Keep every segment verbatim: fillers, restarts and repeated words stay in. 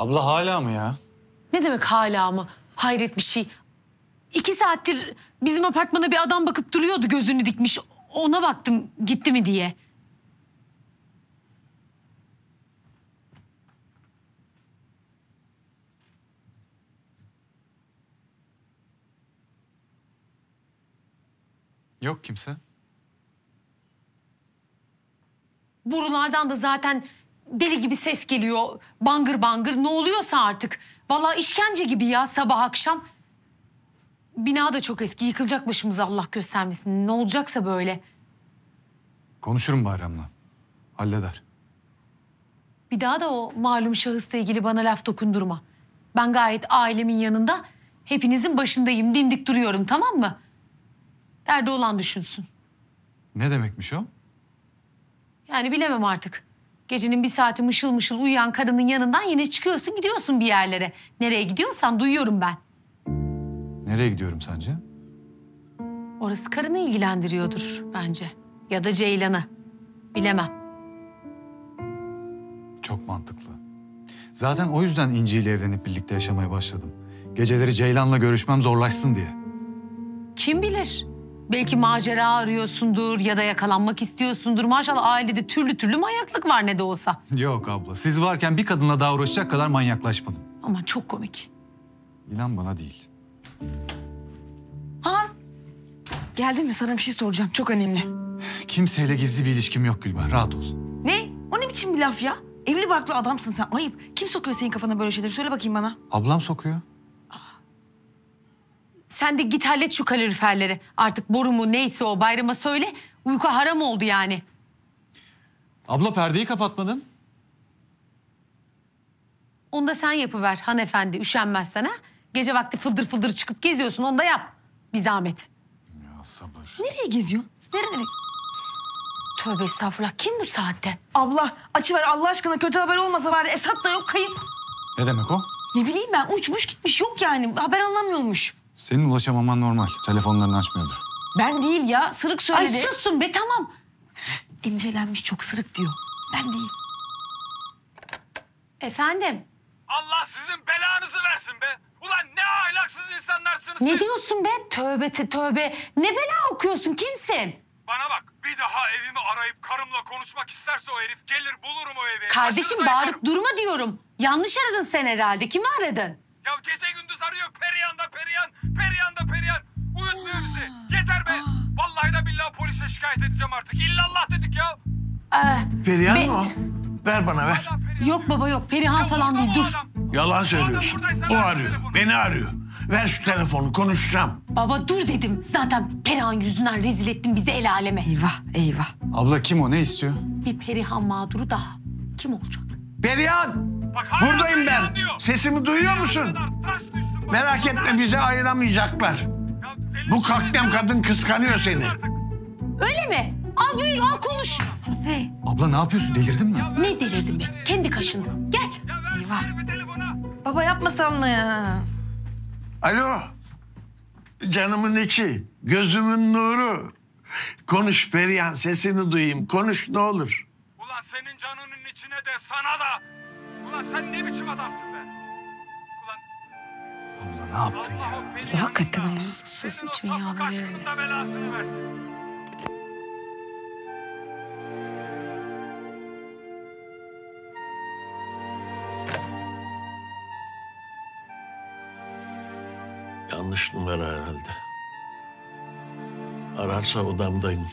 Abla hala mı ya? Ne demek hala mı? Hayret bir şey. İki saattir bizim apartmana bir adam bakıp duruyordu, gözünü dikmiş. Ona baktım gitti mi diye. Yok kimse. Borulardan da zaten deli gibi ses geliyor. Bangır bangır ne oluyorsa artık. Vallahi işkence gibi ya sabah akşam. Bina da çok eski, yıkılacak başımıza, Allah göstermesin. Ne olacaksa böyle. Konuşurum Bayram'la. Halleder. Bir daha da o malum şahısla ilgili bana laf dokundurma. Ben gayet ailemin yanında, hepinizin başındayım, dimdik duruyorum, tamam mı? Derdi olan düşünsün. Ne demekmiş o? Yani bilemem artık. Gecenin bir saati mışıl mışıl uyuyan karının yanından yine çıkıyorsun, gidiyorsun bir yerlere. Nereye gidiyorsan duyuyorum ben. Nereye gidiyorum sence? Orası karını ilgilendiriyordur bence. Ya da Ceylan'ı. Bilemem. Çok mantıklı. Zaten o yüzden İnci ile evlenip birlikte yaşamaya başladım. Geceleri Ceylan'la görüşmem zorlaşsın diye. Kim bilir? Belki macera arıyorsundur ya da yakalanmak istiyorsundur. Maşallah ailede türlü türlü manyaklık var ne de olsa. Yok abla, siz varken bir kadınla daha uğraşacak kadar manyaklaşmadım. Ama çok komik. İnan bana değil. Han. Geldin mi, sana bir şey soracağım, çok önemli. Kimseyle gizli bir ilişkim yok Gülben, rahat ol. Ne? O ne biçim bir laf ya? Evli barklı adamsın sen, ayıp. Kim sokuyor senin kafana böyle şeyleri, söyle bakayım bana. Ablam sokuyor. Sen de git hallet şu kaloriferleri. Artık boru mu neyse o, Bayram'a söyle. Uyku haram oldu yani. Abla perdeyi kapatmadın. Onu da sen yapıver hanımefendi, üşenmezsen ha. Gece vakti fıldır fıldır çıkıp geziyorsun, onu da yap. Bir zahmet. Ya sabır. Nereye geziyorsun? Nereye? Tövbe estağfurullah, kim bu saatte? Abla açıver Allah aşkına, kötü haber olmasa bari. Esat da yok, kayıp. Ne demek o? Ne bileyim ben, uçmuş gitmiş, yok yani, haber alınamıyormuş. Senin ulaşamaman normal. Telefonlarını açmıyordur. Ben değil ya, sırık Ay söyledi. sussun be, tamam. Endişelenmiş, çok sırık diyor. Ben değil. Efendim, Allah sizin belanızı versin be. Ulan ne ahlaksız insanlarsınız ne siz. diyorsun be? Tövbe te- tövbe. Ne bela okuyorsun, kimsin? Bana bak, bir daha evimi arayıp karımla konuşmak isterse o herif gelir bulurum o evi. Kardeşim Başınıza bağırıp yakarım. durma diyorum. Yanlış aradın sen herhalde. Kimi aradın? Ya gece gündüz arıyor Perihan da Perihan, Perihan da Perihan. Uyutmuyor bizi. Yeter be. Vallahi da billahi polise şikayet edeceğim artık. İllallah dedik ya. Ee, Perihan be- mı o? Ver bana ver. Hala Perihan. Yok baba yok. Perihan Ya falan orada değil. bu Dur. adam. Yalan söylüyorsun. O arıyor. Beni arıyor. Ver şu telefonu, konuşacağım. Baba dur dedim. Zaten Perihan yüzünden rezil ettin bizi el aleme. Eyvah, eyvah. Abla kim o? Ne istiyor? Bir Perihan mağduru daha. Kim olacak? Perihan! Bak, hala Buradayım Perihan ben. diyor. Sesimi duyuyor musun? Taş düşsün bana. Merak etme, bizi ayıramayacaklar. Ya deli Bu misin? kaknem kadın kıskanıyor seni. Öyle mi? Al buyur, al konuş. Hey, Abla ne yapıyorsun? Delirdin mi? Ne delirdin be? Kendi kaşındın. Gel. Ya ver Eyvah. şu herifi telefona. baba yapmasam mı ya? Alo. Canımın içi, gözümün nuru. Konuş Perihan, sesini duyayım. Konuş ne olur. Ulan senin canının içine de sana da. Ulan sen ne biçim adamsın be? Ulan Abla ne yaptın Allah ya? o Perihan'ın Hakikaten da, ama. Sus, sus, senin o içmeyin sapık yağlar aşkının verirdi. da belasını versin. Yanlış numara herhalde. Ararsa odamdayım.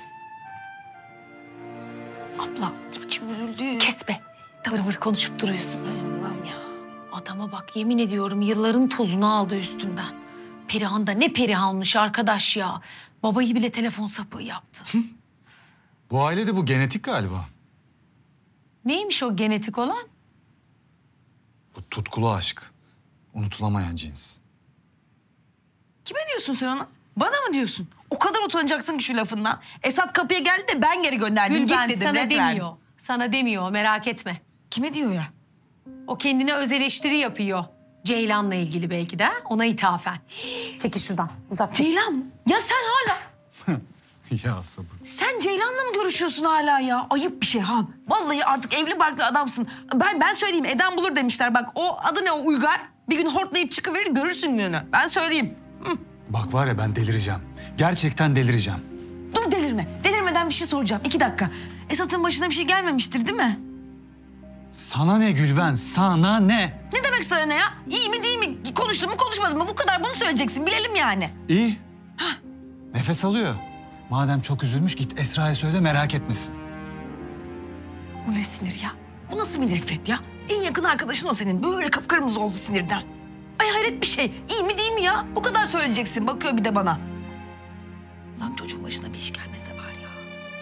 Abla İçim üzüldü. kes be. Vır vır konuşup duruyorsun. Allah'ım ya. Adama bak, yemin ediyorum yılların tozunu aldı üstümden. Perihan da ne Perihan'mış arkadaş ya. Babayı bile telefon sapığı yaptı. Bu ailede bu genetik galiba. Neymiş o genetik olan? Bu tutkulu aşk. Unutulamayan cins. Kime diyorsun sen ona? Bana mı diyorsun? O kadar utanacaksın ki şu lafından. Esat kapıya geldi de ben geri gönderdim. Gülben Git dedim. sana red demiyor. verdim. Sana demiyor, merak etme. Kime diyor ya? O kendine öz eleştiri yapıyor. Ceylan'la ilgili belki de, ona ithafen. Çekil şuradan, uzaklaş. Ceylan mı? Ya sen hala... Ya sabır. Sen Ceylan'la mı görüşüyorsun hala ya? Ayıp bir şey Han. Vallahi artık evli barklı adamsın. Ben ben söyleyeyim, Eden bulur demişler. Bak o adı ne, o Uygar? Bir gün hortlayıp çıkıverir, görürsün gününü. Ben söyleyeyim. Hı. Bak var ya, ben delireceğim. Gerçekten delireceğim. Dur delirme. Delirmeden bir şey soracağım. İki dakika. Esat'ın başına bir şey gelmemiştir değil mi? Sana ne Gülben, sana ne? Ne demek sana ne ya? İyi mi değil mi? Konuştun mu konuşmadın mı? Bu kadar, bunu söyleyeceksin. Bilelim yani. İyi. Nefes alıyor. Madem çok üzülmüş, git Esra'ya söyle, merak etmesin. Bu ne sinir ya? Bu nasıl bir nefret ya? En yakın arkadaşın o senin. Böyle kıpkırmızı oldu sinirden. Ay hayret bir şey. İyi mi değil mi ya? Bu kadar söyleyeceksin. Bakıyor bir de bana. Lan çocuğun başına bir iş gelmedi.